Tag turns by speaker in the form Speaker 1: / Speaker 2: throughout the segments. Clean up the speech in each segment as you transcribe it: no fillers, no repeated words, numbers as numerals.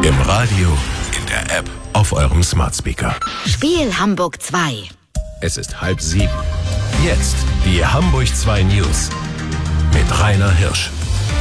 Speaker 1: Im Radio, in der App, auf eurem Smart Speaker.
Speaker 2: Spiel Hamburg 2.
Speaker 1: Es ist 6:30. Jetzt die Hamburg 2 News mit Rainer Hirsch.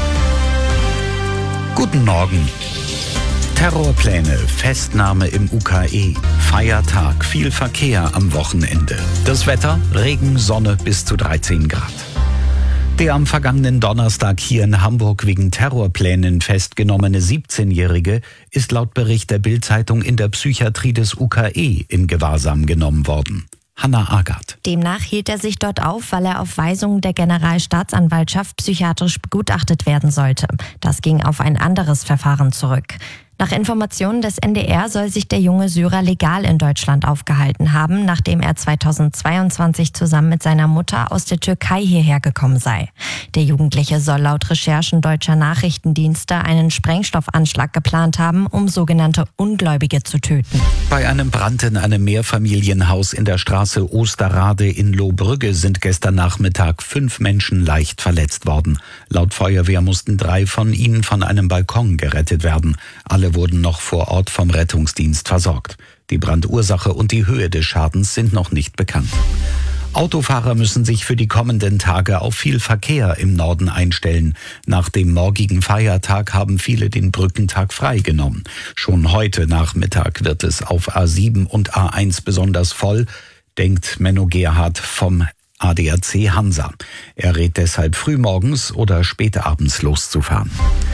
Speaker 3: Guten Morgen. Terrorpläne, Festnahme im UKE, Feiertag, viel Verkehr am Wochenende. Das Wetter, Regen, Sonne bis zu 13 Grad. Der am vergangenen Donnerstag hier in Hamburg wegen Terrorplänen festgenommene 17-Jährige ist laut Bericht der Bild-Zeitung in der Psychiatrie des UKE in Gewahrsam genommen worden. Hanna Agard.
Speaker 4: Demnach hielt er sich dort auf, weil er auf Weisung der Generalstaatsanwaltschaft psychiatrisch begutachtet werden sollte. Das ging auf ein anderes Verfahren zurück. Nach Informationen des NDR soll sich der junge Syrer legal in Deutschland aufgehalten haben, nachdem er 2022 zusammen mit seiner Mutter aus der Türkei hierher gekommen sei. Der Jugendliche soll laut Recherchen deutscher Nachrichtendienste einen Sprengstoffanschlag geplant haben, um sogenannte Ungläubige zu töten.
Speaker 3: Bei einem Brand in einem Mehrfamilienhaus in der Straße Osterrade in Lohbrügge sind gestern Nachmittag 5 Menschen leicht verletzt worden. Laut Feuerwehr mussten 3 von ihnen von einem Balkon gerettet werden. Alle wurden noch vor Ort vom Rettungsdienst versorgt. Die Brandursache und die Höhe des Schadens sind noch nicht bekannt. Autofahrer müssen sich für die kommenden Tage auf viel Verkehr im Norden einstellen. Nach dem morgigen Feiertag haben viele den Brückentag freigenommen. Schon heute Nachmittag wird es auf A7 und A1 besonders voll, denkt Menno Gerhardt vom ADAC Hansa. Er rät deshalb frühmorgens oder spätabends loszufahren.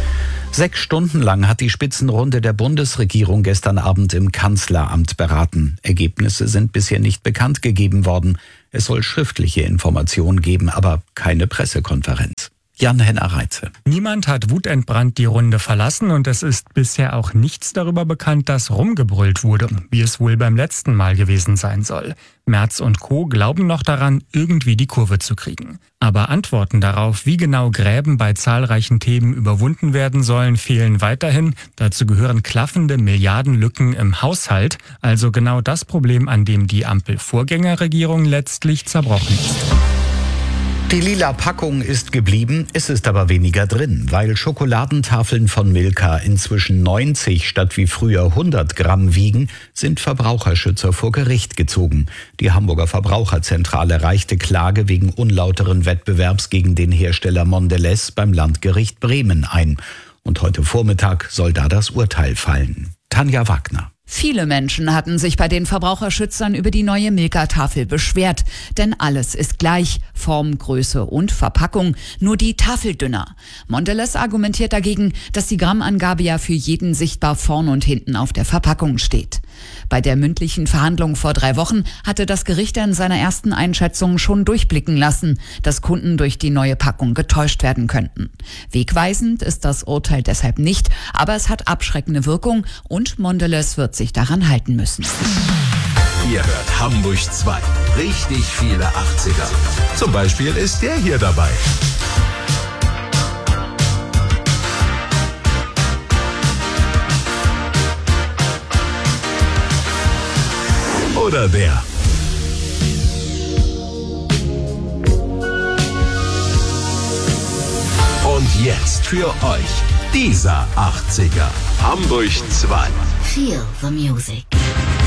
Speaker 3: 6 Stunden lang hat die Spitzenrunde der Bundesregierung gestern Abend im Kanzleramt beraten. Ergebnisse sind bisher nicht bekannt gegeben worden. Es soll schriftliche Informationen geben, aber keine Pressekonferenz. Jan-Henner Reitze.
Speaker 5: Niemand hat wutentbrannt die Runde verlassen und es ist bisher auch nichts darüber bekannt, dass rumgebrüllt wurde, wie es wohl beim letzten Mal gewesen sein soll. Merz und Co. glauben noch daran, irgendwie die Kurve zu kriegen. Aber Antworten darauf, wie genau Gräben bei zahlreichen Themen überwunden werden sollen, fehlen weiterhin. Dazu gehören klaffende Milliardenlücken im Haushalt, also genau das Problem, an dem die Ampel-Vorgängerregierung letztlich zerbrochen ist.
Speaker 3: Die lila Packung ist geblieben, es ist aber weniger drin, weil Schokoladentafeln von Milka inzwischen 90 statt wie früher 100 Gramm wiegen, sind Verbraucherschützer vor Gericht gezogen. Die Hamburger Verbraucherzentrale reichte Klage wegen unlauteren Wettbewerbs gegen den Hersteller Mondelez beim Landgericht Bremen ein. Und heute Vormittag soll da das Urteil fallen. Tanja Wagner.
Speaker 6: Viele Menschen hatten sich bei den Verbraucherschützern über die neue Milka-Tafel beschwert. Denn alles ist gleich, Form, Größe und Verpackung, nur die Tafel dünner. Mondelez argumentiert dagegen, dass die Grammangabe ja für jeden sichtbar vorn und hinten auf der Verpackung steht. Bei der mündlichen Verhandlung vor 3 Wochen hatte das Gericht in seiner ersten Einschätzung schon durchblicken lassen, dass Kunden durch die neue Packung getäuscht werden könnten. Wegweisend ist das Urteil deshalb nicht, aber es hat abschreckende Wirkung und Mondelez wird sich daran halten müssen.
Speaker 1: Ihr hört Hamburg 2. Richtig viele 80er. Zum Beispiel ist der hier dabei. Oder der. Und jetzt für euch dieser 80er. Hamburg 2.
Speaker 2: Feel the music.